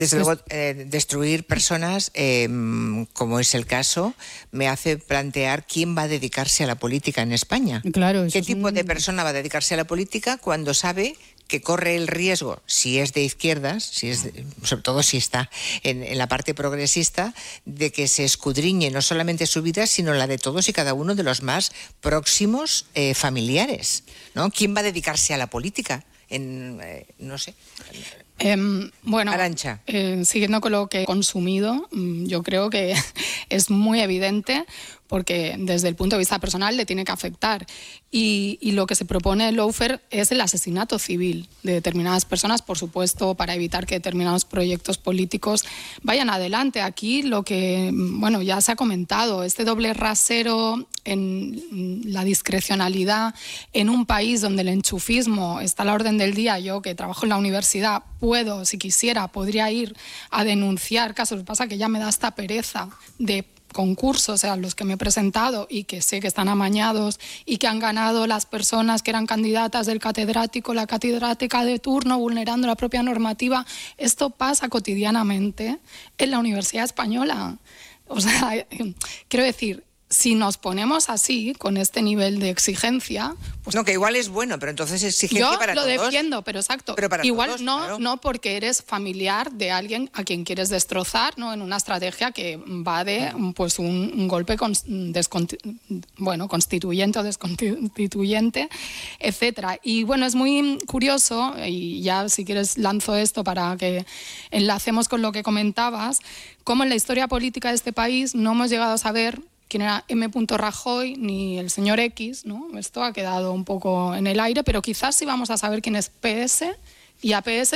Desde luego, destruir personas, como es el caso, me hace plantear quién va a dedicarse a la política en España. Claro, ¿Qué tipo de persona va a dedicarse a la política cuando sabe que corre el riesgo, si es de izquierdas, sobre todo si está en la parte progresista, de que se escudriñe no solamente su vida, sino la de todos y cada uno de los más próximos familiares, ¿no? ¿Quién va a dedicarse a la política? No sé. Bueno, Arantxa. Siguiendo con lo que he consumido, yo creo que es muy evidente, porque desde el punto de vista personal le tiene que afectar. Y lo que se propone el lawfare es el asesinato civil de determinadas personas, por supuesto, para evitar que determinados proyectos políticos vayan adelante. Aquí lo que, bueno, ya se ha comentado, este doble rasero en la discrecionalidad en un país donde el enchufismo está a la orden del día. Yo, que trabajo en la universidad, puedo, si quisiera, podría ir a denunciar casos. Lo que pasa es que ya me da esta pereza de concursos a los que me he presentado y que sé que están amañados y que han ganado las personas que eran candidatas del catedrático, la catedrática de turno, vulnerando la propia normativa. Esto pasa cotidianamente en la Universidad Española. O sea, quiero decir, si nos ponemos así, con este nivel de exigencia... Pues no, que igual es bueno, pero entonces exigencia para todos. Yo lo defiendo, pero exacto. Pero para igual todos, no, claro. No porque eres familiar de alguien a quien quieres destrozar, ¿no? En una estrategia que va de pues un golpe constituyente o desconstituyente, etcétera. Y bueno, es muy curioso, y ya si quieres lanzo esto para que enlacemos con lo que comentabas, cómo en la historia política de este país no hemos llegado a saber quién era M. Rajoy ni el señor X, ¿no? Esto ha quedado un poco en el aire, pero quizás sí vamos a saber quién es PS, y a PS